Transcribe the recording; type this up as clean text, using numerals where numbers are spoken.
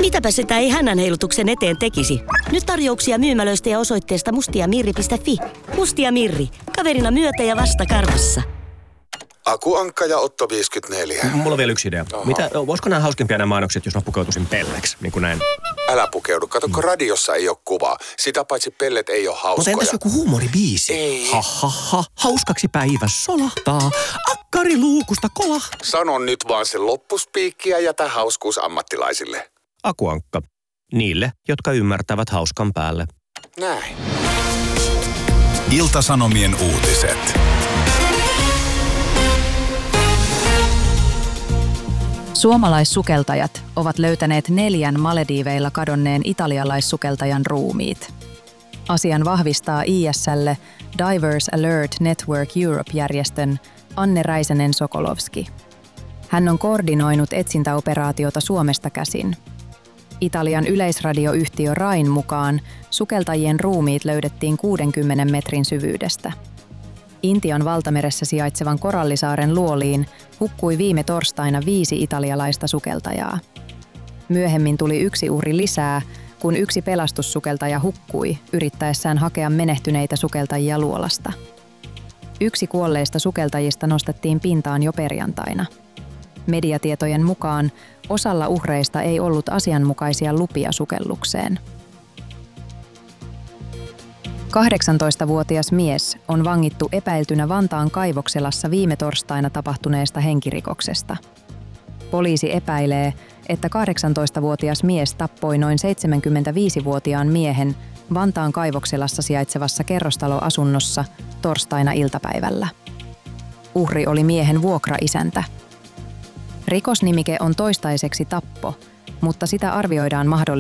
Mitäpä sitä ei hännänheilutuksen eteen tekisi? Nyt tarjouksia myymälöistä ja osoitteesta mustiamirri.fi. Mustia Mirri. Kaverina myötä ja vasta karvassa. Aku Ankka ja Otto 54. Mulla on vielä yksi idea. Voisiko nämä hauskempia nämä mainokset, jos mä pukeutuisin pelleksi, niin kuin näin? Älä pukeudu. Kato, kun radiossa ei ole kuvaa. Sitä paitsi pellet ei ole hauskoja. Mutta entäs joku huumoribiisi? Ei. Ha. Hauskaksi päivä solahtaa. Akkari luukusta kolahtaa. Sano nyt vaan se loppuspiikki ja jätä hauskuus ammattilaisille. Aku Ankka. Niille, jotka ymmärtävät hauskan päälle. Näin. Ilta-Sanomien uutiset. Suomalaissukeltajat ovat löytäneet 4 Malediiveilla kadonneen italialaissukeltajan ruumiit. Asian vahvistaa ISL:lle Divers Alert Network Europe-järjestön Anne Räisänen-Sokolovski. Hän on koordinoinut etsintäoperaatiota Suomesta käsin. Italian yleisradioyhtiö Rain mukaan sukeltajien ruumiit löydettiin 60 metrin syvyydestä. Intian valtameressä sijaitsevan Korallisaaren luoliin hukkui viime torstaina 5 italialaista sukeltajaa. Myöhemmin tuli 1 uhri lisää, kun 1 pelastussukeltaja hukkui yrittäessään hakea menehtyneitä sukeltajia luolasta. 1 kuolleista sukeltajista nostettiin pintaan jo perjantaina. Mediatietojen mukaan osalla uhreista ei ollut asianmukaisia lupia sukellukseen. 18-vuotias mies on vangittu epäiltynä Vantaan kaivokselassa viime torstaina tapahtuneesta henkirikoksesta. Poliisi epäilee, että 18-vuotias mies tappoi noin 75-vuotiaan miehen Vantaan kaivokselassa sijaitsevassa kerrostaloasunnossa torstaina iltapäivällä. Uhri oli miehen vuokraisäntä. Rikosnimike on toistaiseksi tappo, mutta sitä arvioidaan mahdollisesti